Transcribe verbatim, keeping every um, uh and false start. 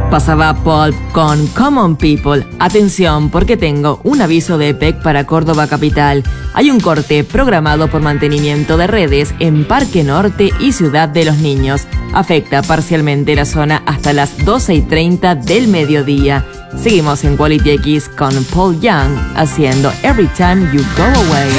Pasaba Pulp con Common People. Atención, porque tengo un aviso de E P E C para Córdoba Capital. Hay un corte programado por mantenimiento de redes en Parque Norte y Ciudad de los Niños. Afecta parcialmente la zona hasta las doce y treinta del mediodía. Seguimos en Quality X con Paul Young haciendo Every Time You Go Away.